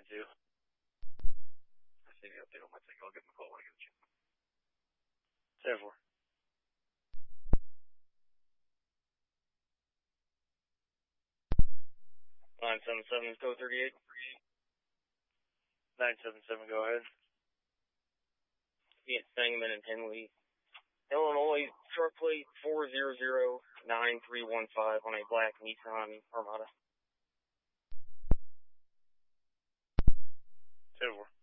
9-2. I see the update on my thing. I'll give him a call when I get a chance. 10-4. 977, go 38. 977, go ahead. Yeah, Sangamon and Henley, Illinois, truck plate 4009315 on a black Nissan Armada. 10-4.